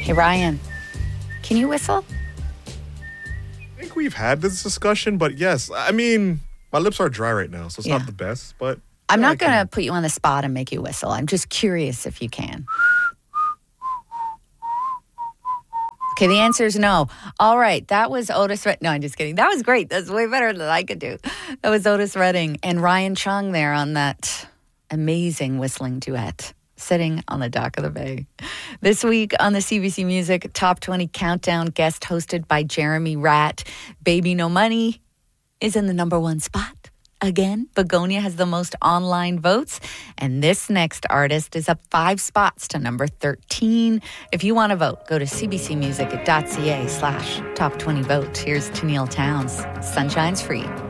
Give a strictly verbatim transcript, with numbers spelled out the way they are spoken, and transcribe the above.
Hey, Ryan, can you whistle? I think we've had this discussion, but yes. I mean, my lips are dry right now, so it's Yeah. not the best, but... I'm yeah, not I going to can. put you on the spot and make you whistle. I'm just curious if you can. Okay, the answer is no. All right, that was Otis Redding. No, I'm just kidding. That was great. That's way better than I could do. That was Otis Redding and Ryan Chung there on that amazing whistling duet, sitting on the dock of the bay. This week on the C B C Music Top twenty Countdown, guest hosted by Jeremy Ratt, Baby No Money is in the number one spot. Again, Begonia has the most online votes, and this next artist is up five spots to number thirteen. If you want to vote, go to cbcmusic.ca slash top 20 vote. Here's Tennille Townes. Sunshine's Free.